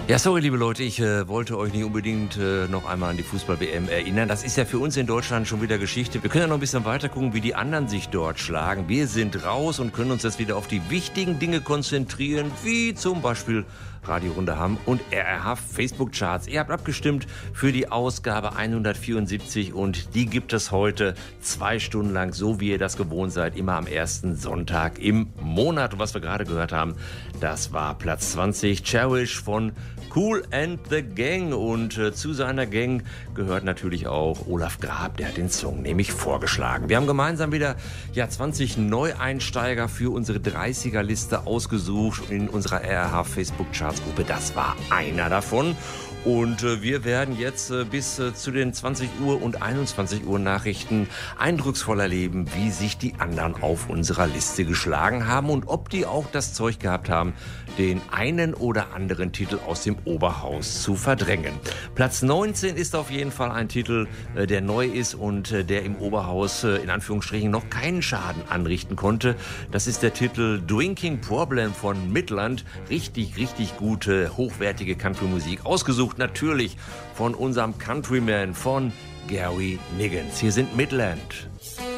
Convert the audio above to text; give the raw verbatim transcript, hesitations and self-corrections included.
Ja, sorry, liebe Leute, ich äh, wollte euch nicht unbedingt äh, noch einmal an die Fußball-W M erinnern. Das ist ja für uns in Deutschland schon wieder Geschichte. Wir können ja noch ein bisschen weiter gucken, wie die anderen sich dort schlagen. Wir sind raus und können uns jetzt wieder auf die wichtigen Dinge konzentrieren, wie zum Beispiel Radio Runde Hamm und R R H Facebook-Charts. Ihr habt abgestimmt für die Ausgabe hundertvierundsiebzig und die gibt es heute zwei Stunden lang, so wie ihr das gewohnt seid, immer am ersten Sonntag im Monat. Und was wir gerade gehört haben, das war Platz zwanzig, Cherish von Kool and the Gang. Und äh, zu seiner Gang gehört natürlich auch Olaf Grab, der hat den Song nämlich vorgeschlagen. Wir haben gemeinsam wieder ja, zwanzig Neueinsteiger für unsere dreißiger-Liste ausgesucht in unserer R R H Facebook-Charts-Gruppe. Das war einer davon. Und äh, wir werden jetzt äh, bis äh, zu den zwanzig Uhr und einundzwanzig Uhr Nachrichten eindrucksvoll erleben, wie sich die anderen auf unserer Liste geschlagen haben und ob die auch das Zeug gehabt haben, den einen oder anderen Titel aus dem Oberhaus zu verdrängen. Platz neunzehn ist auf jeden Fall ein Titel, äh, der neu ist und äh, der im Oberhaus äh, in Anführungsstrichen noch keinen Schaden anrichten konnte. Das ist der Titel Drinking Problem von Midland. Richtig, richtig gute, hochwertige Country-Musik. Ausgesucht natürlich von unserem Countryman, von Gary Niggins. Hier sind Midland.